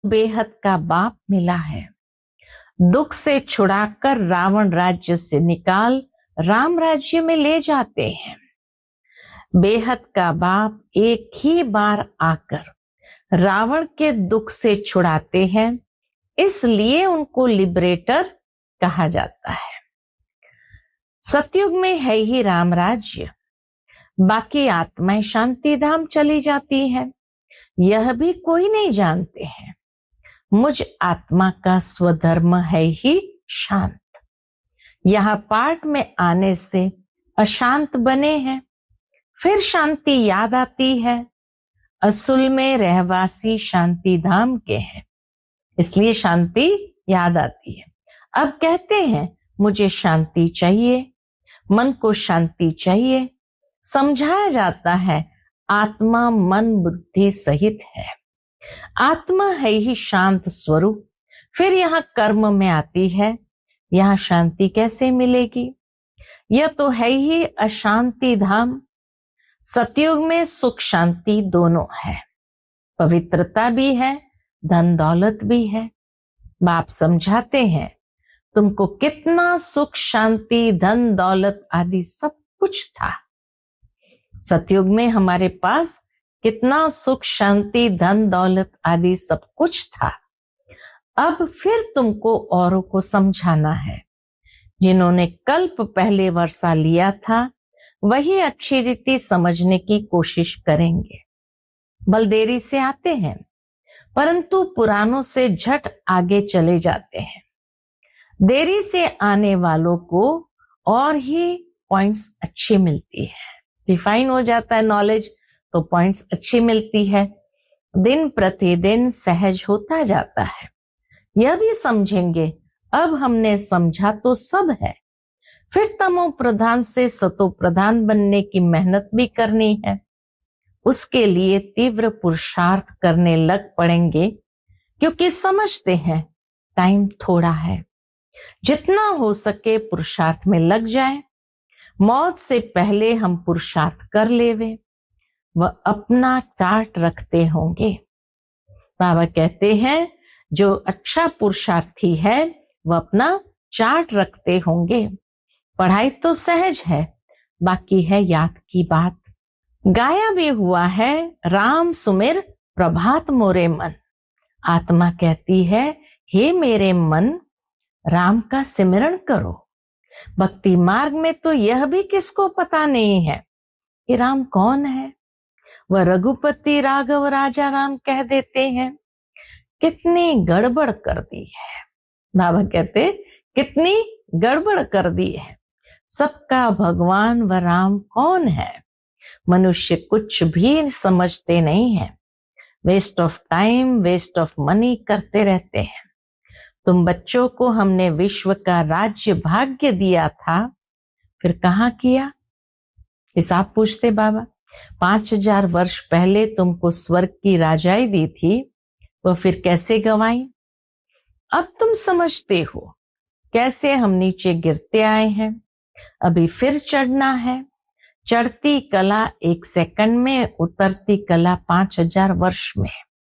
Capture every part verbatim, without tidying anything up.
बेहद का बाप मिला है। दुख से छुड़ाकर रावण राज्य से निकाल राम राज्य में ले जाते हैं। बेहद का बाप एक ही बार आकर रावण के दुख से छुड़ाते हैं, इसलिए उनको लिबरेटर कहा जाता है। सतयुग में है ही राम राज्य, बाकी आत्माएं शांति धाम चली जाती है। यह भी कोई नहीं जानते हैं। मुझ आत्मा का स्वधर्म है ही शांत। यहाँ पाठ में आने से अशांत बने हैं, फिर शांति याद आती है। असुल में रहवासी शांति धाम के हैं, इसलिए शांति याद आती है। अब कहते हैं मुझे शांति चाहिए, मन को शांति चाहिए। समझाया जाता है आत्मा मन बुद्धि सहित है। आत्मा है ही शांत स्वरूप। फिर यहाँ कर्म में आती है, यहाँ शांति कैसे मिलेगी? यह तो है ही अशांति धाम। सतयुग में सुख शांति दोनों है, पवित्रता भी है, धन दौलत भी है। बाप समझाते हैं तुमको कितना सुख शांति धन दौलत आदि सब कुछ था। सतयुग में हमारे पास कितना सुख शांति धन दौलत आदि सब कुछ था। अब फिर तुमको औरों को समझाना है। जिन्होंने कल्प पहले वर्षा लिया था वही अच्छी रीति समझने की कोशिश करेंगे। बल देरी से आते हैं, परंतु पुरानों से झट आगे चले जाते हैं। देरी से आने वालों को और ही पॉइंट्स अच्छी मिलती है, डिफाइन हो जाता है नॉलेज, तो पॉइंट्स अच्छी मिलती है। दिन प्रतिदिन सहज होता जाता है। यह भी समझेंगे अब हमने समझा तो सब है, फिर तमो प्रधान से सतो प्रधान बनने की मेहनत भी करनी है। उसके लिए तीव्र पुरुषार्थ करने लग पड़ेंगे, क्योंकि समझते हैं टाइम थोड़ा है। जितना हो सके पुरुषार्थ में लग जाए। मौत से पहले हम पुरुषार्थ कर लेवे, वह अपना टाट रखते होंगे। बाबा कहते हैं जो अच्छा पुरुषार्थी है वह अपना चार्ट रखते होंगे। पढ़ाई तो सहज है, बाकी है याद की बात। गाया भी हुआ है राम सुमिर प्रभात मोरे मन। आत्मा कहती है हे मेरे मन, राम का सिमरण करो। भक्ति मार्ग में तो यह भी किसको पता नहीं है कि राम कौन है। वह रघुपति राघव राजा राम कह देते हैं। कितनी गड़बड़ कर दी है। बाबा कहते कितनी गड़बड़ कर दी है। सबका भगवान व राम कौन है? मनुष्य कुछ भी समझते नहीं है। Waste of time, waste of money करते रहते हैं। तुम बच्चों को हमने विश्व का राज्य भाग्य दिया था, फिर कहाँ किया? हिसाब पूछते बाबा। पांच हजार वर्ष पहले तुमको स्वर्ग की राजाई दी थी, वह फिर कैसे गंवाई? अब तुम समझते हो कैसे हम नीचे गिरते आए हैं। अभी फिर चढ़ना है। चढ़ती कला एक सेकंड में, उतरती कला पांच हजार वर्ष में।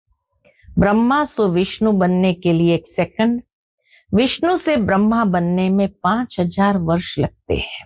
ब्रह्मा से विष्णु बनने के लिए एक सेकंड, विष्णु से ब्रह्मा बनने में पांच हजार वर्ष लगते हैं।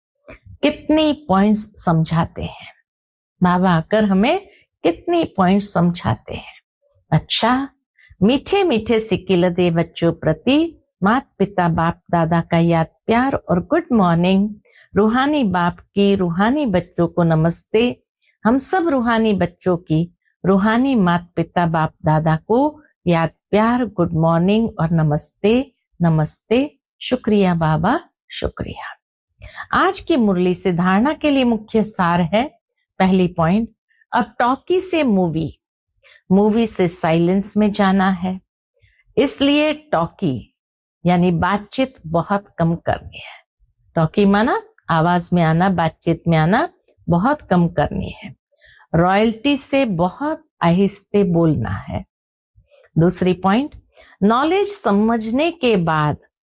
कितनी पॉइंट्स समझाते हैं बाबा आकर हमें, कितनी पॉइंट्स समझाते हैं। अच्छा, मीठे मीठे सिकिलदे बच्चों प्रति माता पिता बाप दादा का याद प्यार और गुड मॉर्निंग। रूहानी बाप की रूहानी बच्चों को नमस्ते। हम सब रूहानी बच्चों की रूहानी माता पिता बाप दादा को याद प्यार गुड मॉर्निंग और नमस्ते नमस्ते। शुक्रिया बाबा, शुक्रिया। आज की मुरली से धारणा के लिए मुख्य सार है। पहली पॉइंट, अब टॉकी से मूवी, मूवी से साइलेंस में जाना है। इसलिए टॉकी यानी बातचीत बहुत कम करनी है। टॉकी माना आवाज में आना, बातचीत में आना बहुत कम करनी है। रॉयल्टी से बहुत आहिस्ते बोलना है। दूसरी पॉइंट, नॉलेज समझने के बाद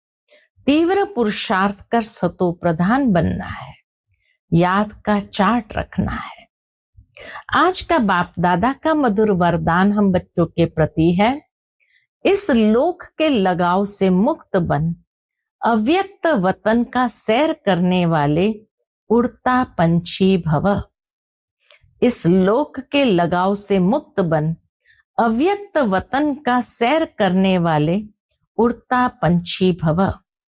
तीव्र पुरुषार्थ कर सतो प्रधान बनना है। याद का चार्ट रखना है। आज का बाप दादा का मधुर वरदान हम बच्चों के प्रति है, इस लोक के लगाव से मुक्त बन अव्यक्त वतन का सैर करने वाले उड़ता पंछी भव। इस लोक के लगाव से मुक्त बन अव्यक्त वतन का सैर करने वाले उड़ता पंछी भव।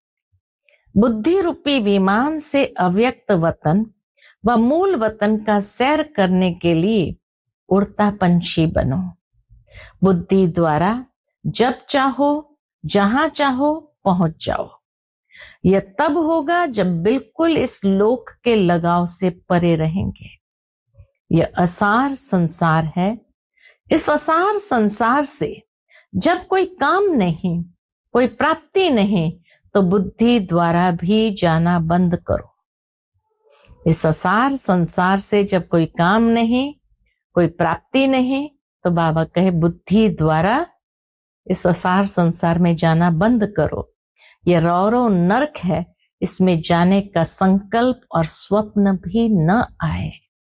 बुद्धि रूपी विमान से अव्यक्त वतन व मूल वतन का सैर करने के लिए उड़ता पंछी बनो। बुद्धि द्वारा जब चाहो जहां चाहो पहुंच जाओ। यह तब होगा जब बिल्कुल इस लोक के लगाव से परे रहेंगे। यह असार संसार है। इस असार संसार से जब कोई काम नहीं, कोई प्राप्ति नहीं, तो बुद्धि द्वारा भी जाना बंद करो। इस असार संसार से जब कोई काम नहीं, कोई प्राप्ति नहीं, तो बाबा कहे बुद्धि द्वारा इस असार संसार में जाना बंद करो। यह रौरो नरक है, इसमें जाने का संकल्प और स्वप्न भी न आए।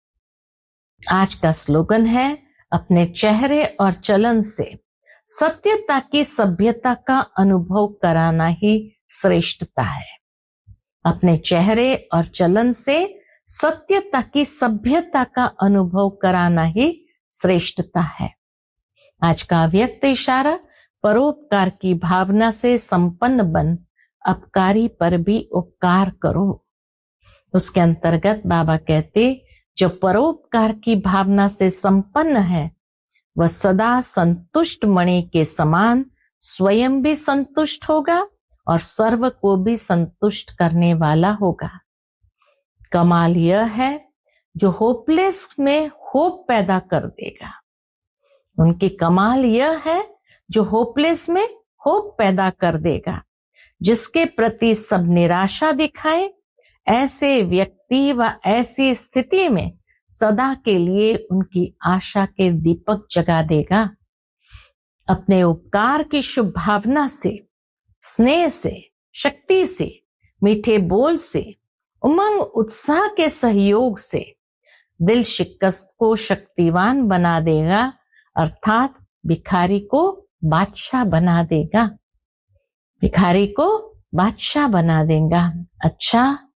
आज का स्लोगन है, अपने चेहरे और चलन से सत्यता की सभ्यता का अनुभव कराना ही श्रेष्ठता है। अपने चेहरे और चलन से सत्यता की सभ्यता का अनुभव कराना ही श्रेष्ठता है। आज का अव्यक्त इशारा, परोपकार की भावना से संपन्न बन अपकारी पर भी उपकार करो। उसके अंतर्गत बाबा कहते, जो परोपकार की भावना से संपन्न है वह सदा संतुष्ट मणि के समान स्वयं भी संतुष्ट होगा और सर्व को भी संतुष्ट करने वाला होगा। कमाल यह है, जो होपलेस में होप पैदा कर देगा। उनकी कमाल यह है, जो होपलेस में होप पैदा कर देगा। जिसके प्रति सब निराशा दिखाए, ऐसे व्यक्ति व ऐसी स्थिति में सदा के लिए उनकी आशा के दीपक जगा देगा। अपने उपकार की शुभ भावना से, स्नेह से, शक्ति से, मीठे बोल से, उमंग उत्साह के सहयोग से दिल शिकस्त को शक्तिवान बना देगा, अर्थात भिखारी को बादशाह बना देगा। भिखारी को बादशाह बना देगा। अच्छा,